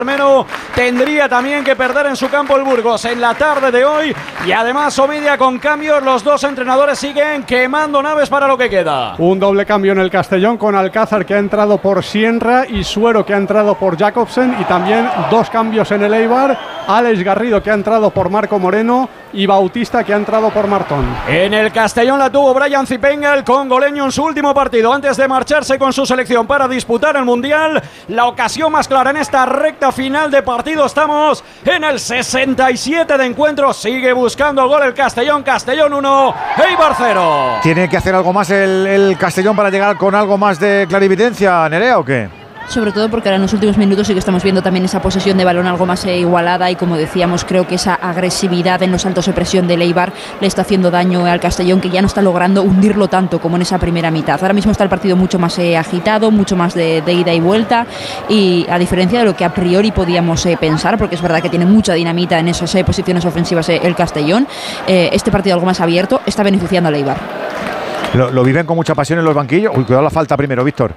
Tendría también que perder en su campo el Burgos en la tarde de hoy, y además Omidia con cambios. Los dos entrenadores siguen quemando naves para lo que queda. Un doble cambio en el Castellón, con Alcázar, que ha entrado por Sienra, y Suero, que ha entrado por Jacobsen, y también dos cambios en el Eibar: Alex Garrido, que ha entrado por Marco Moreno, y Bautista, que ha entrado por Martón. En el Castellón la tuvo Brian Zipenga, el congoleño, en su último partido antes de marcharse con su selección para disputar el Mundial. La ocasión más clara en esta recta final de partido. Estamos en el 67 de encuentro. Sigue buscando gol el Castellón. Castellón 1, Eibar 0. ¿Tiene que hacer algo más el Castellón para llegar con algo más de clarividencia, Nerea, o qué? Sobre todo porque ahora en los últimos minutos sí que estamos viendo también esa posesión de balón algo más igualada, y como decíamos, creo que esa agresividad en los saltos de presión del Eibar le está haciendo daño al Castellón, que ya no está logrando hundirlo tanto como en esa primera mitad. Ahora mismo está el partido mucho más agitado, mucho más de ida y vuelta, y a diferencia de lo que a priori podíamos pensar, porque es verdad que tiene mucha dinamita en esas posiciones ofensivas el Castellón, este partido algo más abierto está beneficiando al Eibar. Lo viven con mucha pasión en los banquillos. Uy, cuidado la falta primero, Víctor.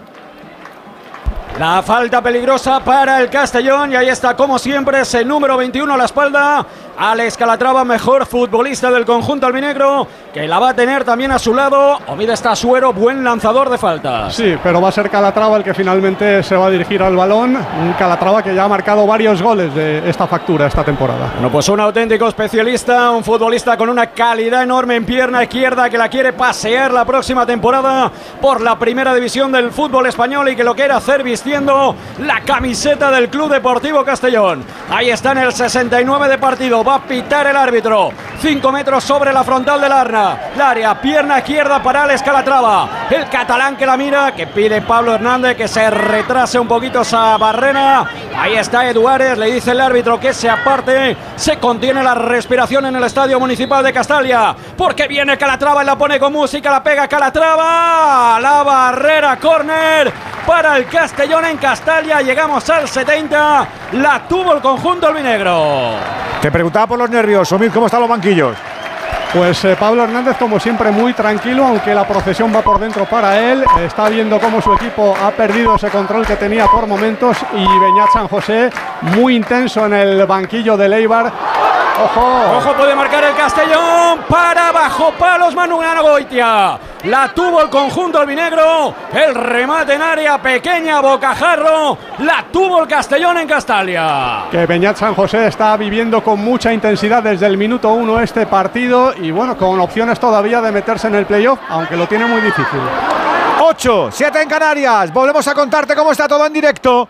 La falta peligrosa para el Castellón, y ahí está, como siempre, ese número 21 a la espalda. Alex Calatrava, mejor futbolista del conjunto albinegro, que la va a tener también a su lado. Omidia está Suero, buen lanzador de faltas. Sí, pero va a ser Calatrava el que finalmente se va a dirigir al balón. Un Calatrava que ya ha marcado varios goles de esta factura esta temporada. Bueno, pues un auténtico especialista, un futbolista con una calidad enorme en pierna izquierda, que la quiere pasear la próxima temporada por la primera división del fútbol español, y que lo quiere hacer vistiendo la camiseta del Club Deportivo Castellón. Ahí está en el 69 de partido. Va a pitar el árbitro. 5 metros sobre la frontal del área. Pierna izquierda para Alex Calatrava. El catalán que la mira, que pide Pablo Hernández que se retrase un poquito esa barrera. Ahí está Eduárez, le dice el árbitro que se aparte. Se contiene la respiración en el Estadio Municipal de Castalia, porque viene Calatrava y la pone con música, la pega Calatrava. La barrera, córner para el Castellón en Castalia. Llegamos al 70. La tuvo el conjunto albinegro. Te preguntaba por los nervios, Omid, ¿cómo están los banquillos? Pues Pablo Hernández, como siempre, muy tranquilo, aunque la procesión va por dentro para él. Está viendo cómo su equipo ha perdido ese control que tenía por momentos, y Beñat San José, muy intenso en el banquillo del Eibar. Ojo, puede marcar el Castellón. Para bajo palos Manu Goitia. La tuvo el conjunto albinegro. El remate en área pequeña, bocajarro. La tuvo el Castellón en Castalia. Que Beñat San José está viviendo con mucha intensidad desde el minuto 1 este partido, y bueno, con opciones todavía de meterse en el playoff, aunque lo tiene muy difícil. 8, 7 en Canarias. Volvemos a contarte cómo está todo en directo.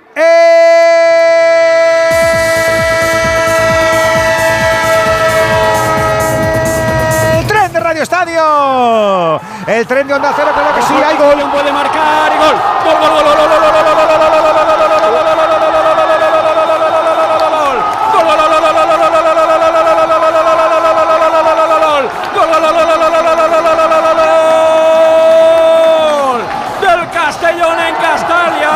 Radio Estadio, el tren de Onda Cero, creo que sí, hay gol. Puede marcar y gol. Del Castellón en Castalia.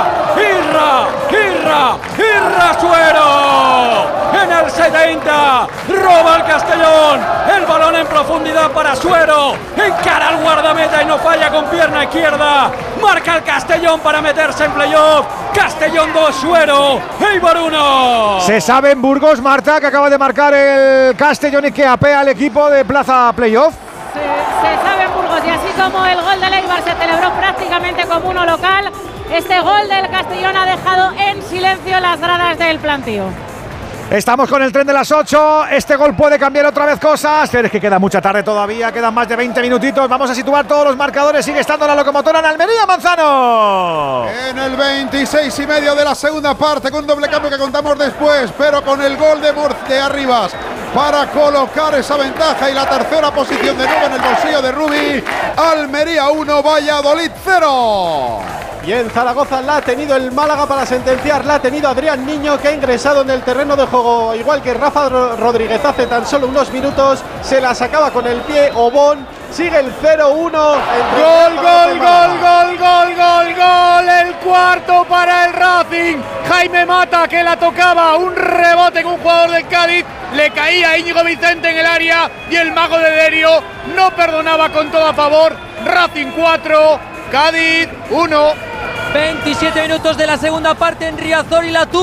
Irra Suero. En el 70 roba el Castellón. El balón en profundidad para Suero. Encara al guardameta y no falla con pierna izquierda. Marca el Castellón para meterse en playoff. Castellón 2, Suero, Eibar 1. Se sabe en Burgos, Marta, que acaba de marcar el Castellón y que apea al equipo de plaza playoff. Se sabe en Burgos, y así como el gol del Eibar se celebró prácticamente como uno local, este gol del Castellón ha dejado en silencio las gradas del plantío. Estamos con el tren de las 8. Este gol puede cambiar otra vez cosas, pero es que queda mucha tarde todavía. Quedan más de 20 minutitos. Vamos a situar todos los marcadores. Sigue estando la locomotora en Almería, Manzano. En el 26,5 de la segunda parte, con un doble cambio que contamos después, pero con el gol de Arribas para colocar esa ventaja y la tercera posición de nuevo en el bolsillo de Rubi. Almería 1, Valladolid 0. Y en Zaragoza la ha tenido el Málaga para sentenciar, la ha tenido Adrián Niño, que ha ingresado en el terreno de juego, igual que Rafa Rodríguez hace tan solo unos minutos. Se la sacaba con el pie Obón. Sigue el 0-1. Gol. El cuarto para el Racing. Jaime Mata, que la tocaba. Un rebote con un jugador del Cádiz. Le caía Íñigo Vicente en el área. Y el mago de Derio no perdonaba, con todo a favor. Racing 4, Cádiz 1. 27 minutos de la segunda parte en Riazor, y la tuvo